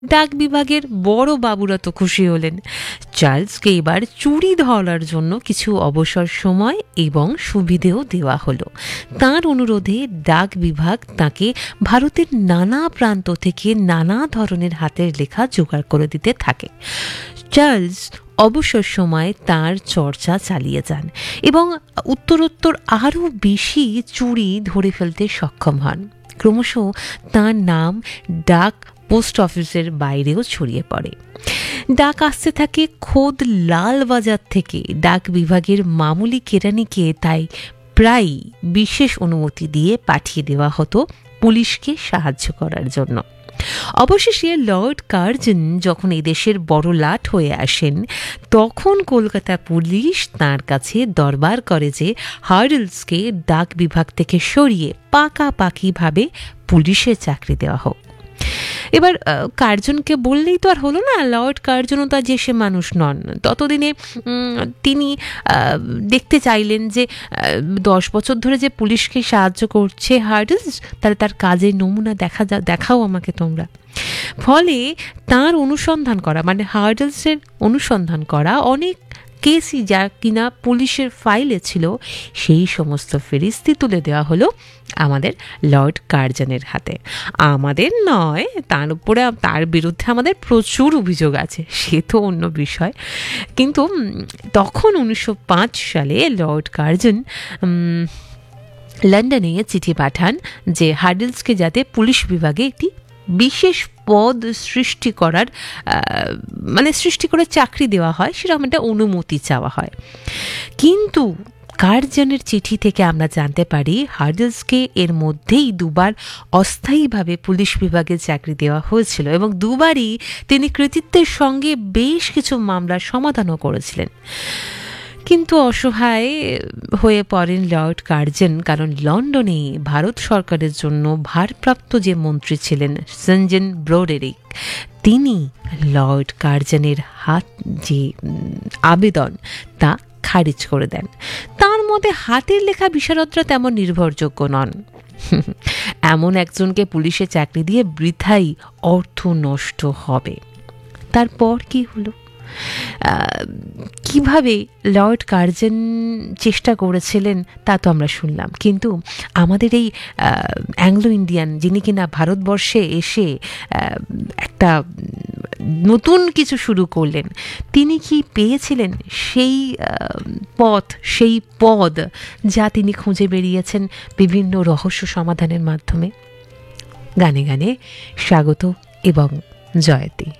ডাক বিভাগের বড় বাবুরা তো খুশি হলেন। চার্লসকে এবার চুরি ধরার জন্য কিছু অবসর সময় এবং সুবিধেও দেওয়া হলো। তার অনুরোধে ডাক বিভাগ তাকে ভারতের নানা প্রান্ত থেকে নানা ধরনের হাতের লেখা জোগাড় করে দিতে থাকে। চার্লস অবসর সময় তার চর্চা চালিয়ে যান এবং উত্তরোত্তর আরও বেশি চুরি ধরে ফেলতে সক্ষম হন। ক্রমশ তার নাম ডাক পোস্ট অফিসের বাইরেও ছড়িয়ে পড়ে। ডাক আসতে থাকে খোদ লালবাজার থেকে। ডাক বিভাগের মামুলি কেরানিকে তাই প্রায় বিশেষ অনুমতি দিয়ে পাঠিয়ে দেওয়া হতো পুলিশকে সাহায্য করার জন্য। অবশেষে লর্ড কার্জন যখন এদেশের বড় লাট হয়ে আসেন, তখন কলকাতা পুলিশ তার কাছে দরবার করে যে হার্ডলসকে ডাক বিভাগ থেকে সরিয়ে পাকাপাকিভাবে পুলিশের চাকরি দেওয়া হোক। এবার কার্জনকে বললেই তো আর হলো না, লর্ড কার্জনও তো আর যে সে মানুষ নন। ততদিনে তিনি দেখতে চাইলেন যে 10 বছর ধরে যে পুলিশকে সাহায্য করছে হার্ডলস, তাহলে তার কাজের নমুনা দেখাও আমাকে তোমরা। ফলে তার অনুসন্ধান করা, মানে হার্ডলসের অনুসন্ধান করা অনেক কেসই যা কিনা পুলিশের ফাইলে ছিল, সেই সমস্ত ফেরিস্তি তুলে দেওয়া হলো আমাদের লর্ড কার্জনের হাতে। আমাদের নয়, তার উপরে তার বিরুদ্ধে আমাদের প্রচুর অভিযোগ আছে, সে তো অন্য বিষয়। কিন্তু তখন 1905 সালে লর্ড কার্জন লন্ডনে চিঠি পাঠান যে হার্ডলসকে যাতে পুলিশ বিভাগে একটি বিশেষ পদ সৃষ্টি করে চাকরি দেওয়া হয়, সেরকম একটা অনুমতি চাওয়া হয়। কিন্তু কার্জনের চিঠি থেকে আমরা জানতে পারি হার্ডলসকে এর মধ্যেই 2 বার অস্থায়ীভাবে পুলিশ বিভাগে চাকরি দেওয়া হয়েছিল এবং 2 বারই তিনি কৃতিত্বের সঙ্গে বেশ কিছু মামলার সমাধানও করেছিলেন। কিন্তু অসহায় হয়ে পড়েন লর্ড কার্জন, কারণ লন্ডনে ভারত সরকারের জন্য ভারপ্রাপ্ত যে মন্ত্রী ছিলেন সঞ্জন ব্রোডেরিক, তিনি লর্ড কার্জনের যে আবেদন তা খারিজ করে দেন। তার মতে হাতের লেখা বিশারদরা তেমন নির্ভরযোগ্য নন। এমন একজনকে পুলিশে চাকরি দিয়ে বৃথাই অর্থ নষ্ট হবে। তারপর কি হলো, কিভাবে লর্ড কার্জন চেষ্টা করেছিলেন তা তো আমরা শুনলাম। কিন্তু আমাদের এই অ্যাংলো ইন্ডিয়ান, যিনি কিনা ভারতবর্ষে এসে একটা নতুন কিছু শুরু করলেন, তিনি কি পেয়েছিলেন সেই সেই পদ যা তিনি খুঁজে বেরিয়েছেন বিভিন্ন রহস্য সমাধানের মাধ্যমে? গানে গানে স্বাগত এবং জয়তী।